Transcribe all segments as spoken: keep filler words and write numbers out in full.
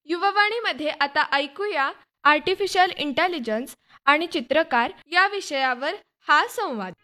युववाणीमध्ये आता ऐकूया artificial intelligence आणि चित्रकार या विषयावर हा संवाद.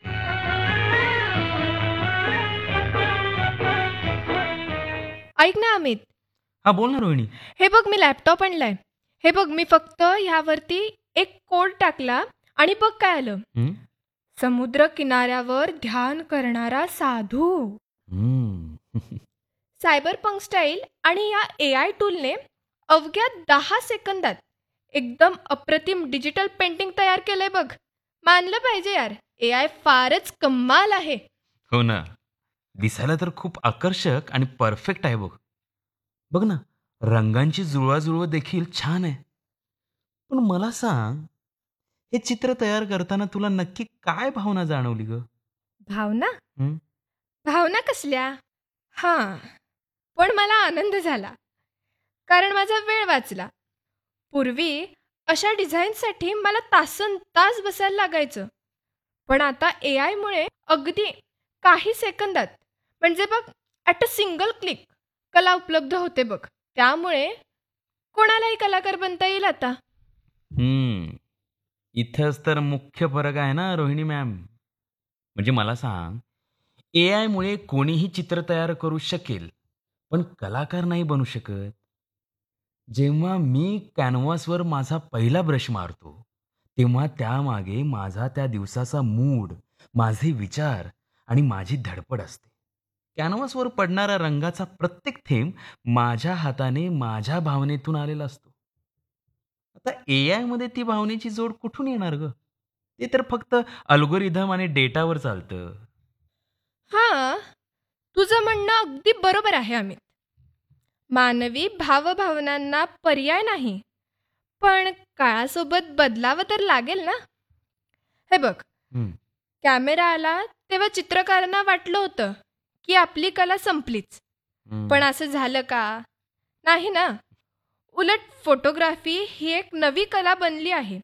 ऐक ना अमित, हा बोल ना रोहिणी. हे बघ मी लॅपटॉप आणलाय. हे बघ मी फक्त ह्यावरती एक कोड टाकला आणि बघ काय आलं. हं? समुद्र किनाऱ्यावर ध्यान करणारा साधू. हं. सायबर पंक स्टाईल आणि या ए आय टूलने अवघ्या दहा सेकंदात एकदम अप्रतिम डिजिटल पेंटिंग तयार केलंय बघ. मानलं पाहिजे यार, ए आय फारच कमाल आहे. हो ना, दिसायला तर खूप आकर्षक आणि परफेक्ट आहे बघ. बघ ना, रंगांची जुळवाजुळव देखील छान आहे. पण मला सांग, हे चित्र तयार करताना तुला नक्की काय भावना जाणवली ग? भावना हं? भावना कसल्या? हां, पण मला आनंद झाला, कारण माझा वेळ वाचला. पूर्वी अशा डिझाईनसाठी मला तासन तास बसायला लागायचं, पण आता ए आयमुळे अगदी काही सेकंदात, म्हणजे बघ ॲट अ सिंगल क्लिक कला उपलब्ध होते बघ. त्यामुळे कोणालाही कलाकार बनता येईल आता. हं. इथंच तर मुख्य फरक आहे ना रोहिणी मॅम. म्हणजे मला सांग, ए आयमुळे कोणीही चित्र तयार करू शकेल, पण कलाकार नाही बनू शकत. जेव्हा मी कॅनव्हासवर माझा पहिला ब्रश मारतो, तेव्हा त्यामागे माझा त्या दिवसाचा मूड, माझे विचार आणि माझी धडपड असते. कॅनव्हासवर पडणारा रंगाचा प्रत्येक थेंब माझ्या हाताने माझ्या भावनेतून आलेला असतो. आता ए आयमध्ये ती भावनेची जोड कुठून येणार ग? ते तर फक्त अल्गोरिदम आणि डेटावर चालतं. हां, तुझं म्हणणं अगदी बरोबर आहे अमित. मानवी भावभावनांना पर्याय नाही, पण काळासोबत बदलावं तर लागेल ना. हे बघ, हं. कॅमेरा आला तेव्हा चित्रकारांना वाटलं होतं की आपली कला संपलीच. हं. पण असं झालं का? नाही ना. उलट फोटोग्राफी ही एक नवी कला बनली आहे.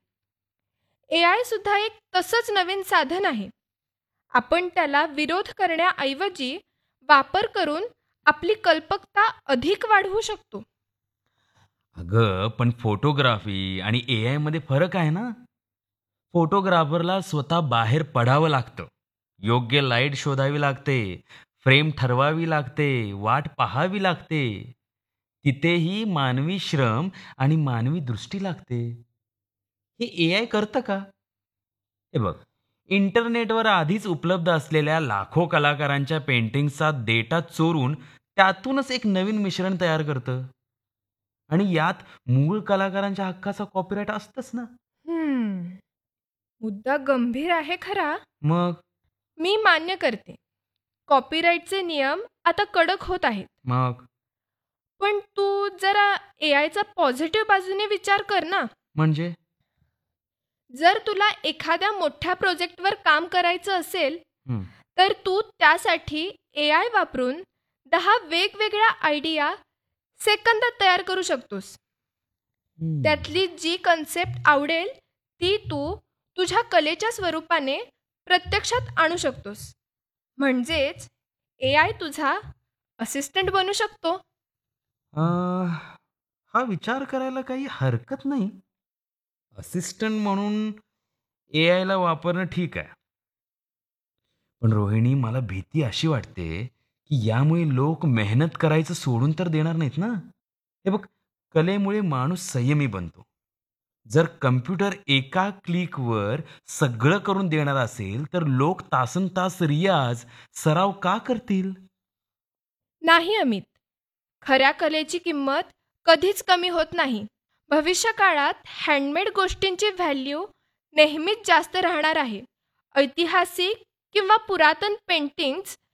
ए आय सुद्धा एक तसंच नवीन साधन आहे. आपण त्याला विरोध करण्याऐवजी वापर करून आपली कल्पकता अधिक वाढवू शकतो. अगं, पण फोटोग्राफी आणि ए आयमध्ये फरक आहे ना. फोटोग्राफरला स्वतः बाहेर पडावं लागतं, योग्य लाईट शोधावी लागते, फ्रेम ठरवावी लागते, वाट पाहावी लागते. तिथेही मानवी श्रम आणि मानवी दृष्टी लागते. हे ए आय करतं का? हे बघ, इंटरनेटवर आधीच उपलब्ध असलेल्या लाखो कलाकारांच्या पेंटिंग्सचा डेटा चोरून त्यातूनच एक नवीन मिश्रण तयार करतं. आणि यात मूळ कलाकारांच्या हक्काचा कॉपीराईट असतंच ना. हम्म, मुद्दा गंभीर आहे खरा. मग मी मान्य करते, कॉपीराईटचे नियम आता कडक होत आहेत. मग पण तू जरा ए आयचा पॉझिटिव्ह बाजूने विचार कर ना. म्हणजे जर तुला एखाद्या मोठ्या प्रोजेक्टवर काम करायचं असेल, हं. तर तू त्यासाठी ए आय वापरून दहा वेगवेगळ्या आयडिया सेकंदात तयार करू शकतोस. हं. त्यातली जी कन्सेप्ट आवडेल ती तू तुझ्या कलेच्या स्वरूपाने प्रत्यक्षात आणू शकतोस. म्हणजेच ए आय तुझा असिस्टंट बनू शकतो. अं, हा विचार करायला काही हरकत नाही. असिस्टंट म्हणून ए आयला वापरणं ठीक आहे. पण रोहिणी, मला भीती अशी वाटते की यामुळे लोक मेहनत करायचं सोडून तर देणार नाहीत ना. हे बघ, कलेमुळे माणूस संयमी बनतो. जर कम्प्युटर एका क्लिकवर सगळं करून देणार असेल, तर लोक तासनतास रियाज, सराव का करतील? नाही अमित, खऱ्या कलेची किंमत कधीच कमी होत नाही. भविष्य काळात हँडमेड गोष्टींची व्हॅल्यू नेहमीच जास्त राहणार आहे. ऐतिहासिक किंवा पुरातन पेंटिंग्स